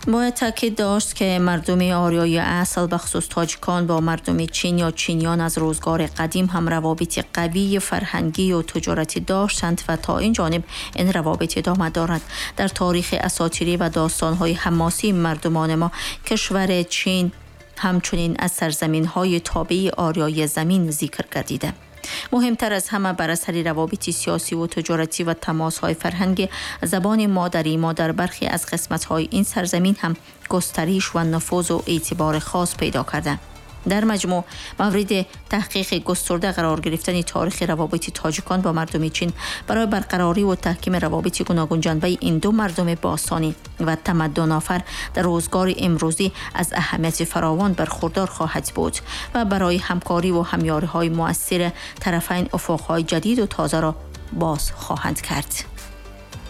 باید تاکید داشت که مردم آریای اصل بخصوص تاجیکان با مردم چین یا چینیان از روزگار قدیم هم روابط قوی فرهنگی و تجارتی داشتند و تا این جانب این روابط ادامه دارد. در تاریخ اساطیری و داستان‌های حماسی مردمان ما کشور چین همچنین از سرزمین‌های تابع آریای زمین ذکر گردیده. مهمتر از همه بر اثر روابط سیاسی و تجارتی و تماس‌های فرهنگی، زبان مادری ما در برخی از قسمت‌های این سرزمین هم گسترش و نفوذ و اعتبار خاص پیدا کرده. در مجموع مورد تحقیق گسترده قرار گرفتن تاریخ روابط تاجیکان با مردم چین برای برقراری و تحکیم روابط گوناگون جنبه این دو مردم باستانی و تمدن‌آفر در روزگار امروزی از اهمیت فراوان برخوردار خواهد بود و برای همکاری و همیاری‌های مؤثر طرفین افق‌های جدید و تازه را باز خواهند کرد.